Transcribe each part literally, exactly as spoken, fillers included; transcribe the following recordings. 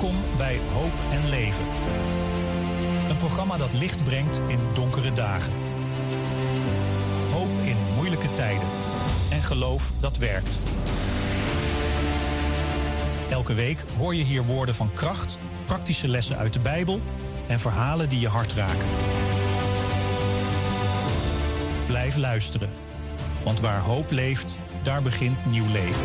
Welkom bij Hoop en Leven. Een programma dat licht brengt in donkere dagen. Hoop in moeilijke tijden. En geloof dat werkt. Elke week hoor je hier woorden van kracht, praktische lessen uit de Bijbel en verhalen die je hart raken. Blijf luisteren, want waar hoop leeft, daar begint nieuw leven.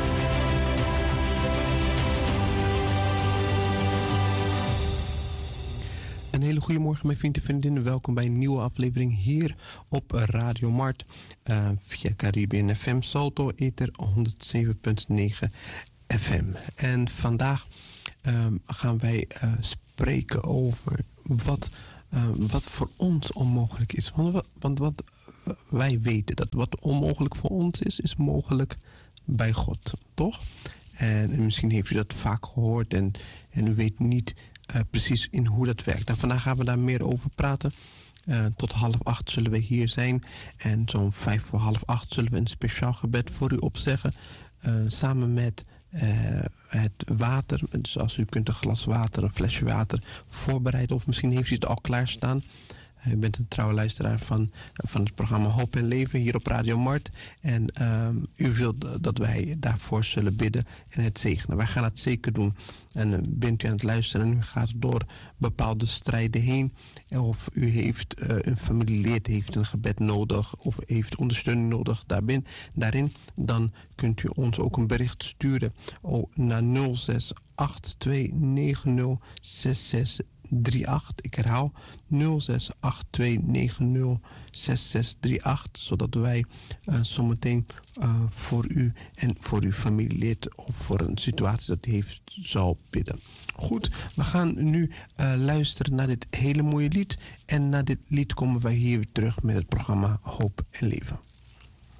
Een hele goede morgen, mijn vrienden en vriendinnen. Welkom bij een nieuwe aflevering hier op Radio Mart. Uh, via Caribbean F M, Salto Ether honderdzeven komma negen F M. En vandaag um, gaan wij uh, spreken over wat, uh, wat voor ons onmogelijk is. Want, want wat wij weten, dat wat onmogelijk voor ons is, is mogelijk bij God, toch? En, en misschien heeft u dat vaak gehoord en, en u weet niet Uh, precies in hoe dat werkt. En vandaag gaan we daar meer over praten. Uh, tot half acht zullen we hier zijn. En zo'n vijf voor half acht zullen we een speciaal gebed voor u opzeggen. Uh, samen met uh, het water. Dus als u kunt een glas water, een flesje water voorbereiden. Of misschien heeft u het al klaarstaan. U bent een trouwe luisteraar van, van het programma Hoop en Leven hier op Radio Mart. En um, u wilt dat wij daarvoor zullen bidden en het zegenen. Wij gaan het zeker doen. En uh, bent u aan het luisteren en u gaat door bepaalde strijden heen. Of u heeft uh, een familielid, heeft een gebed nodig of heeft ondersteuning nodig daarin. daarin dan kunt u ons ook een bericht sturen oh, naar nul zes acht twee negen nul zes zes drie acht. Ik herhaal nul zes acht twee negen nul zes zes drie acht, zodat wij uh, zometeen uh, voor u en voor uw familielid of voor een situatie dat u heeft zal bidden. Goed, we gaan nu uh, luisteren naar dit hele mooie lied. En na dit lied komen wij hier weer terug met het programma Hoop en Leven.